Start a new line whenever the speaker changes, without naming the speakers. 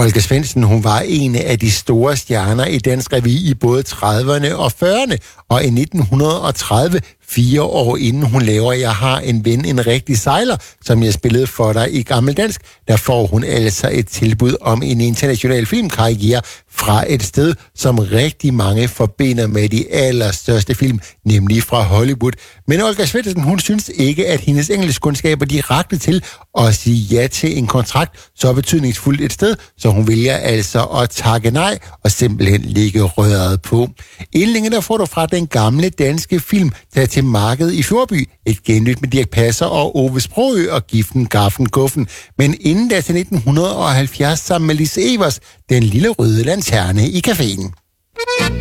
Olga Svendsen, hun var en af de store stjerner i dansk revy i både 30'erne og 40'erne, og i 1930, 4 år inden hun laver Jeg har en ven, en rigtig sejler, som jeg spillede for dig i gammeldansk, der får hun altså et tilbud om en international filmkarriere fra et sted, som rigtig mange forbinder med de allerstørste film, nemlig fra Hollywood. Men Olga Svendsen, hun synes ikke, at hendes engelskkundskaber de rakte til at sige ja til en kontrakt så betydningsfuldt et sted, så hun vælger altså at takke nej og simpelthen ligge røret på. Indlænge der får du fra den gamle danske film, der til markedet i Fjordby, et genlyt med Dirch Passer og Ove Sprogøe og Giften, Gaffen, Guffen. Men inden da til 1970 sammen med Lis Evers, Den lille røde lanterne i caféen.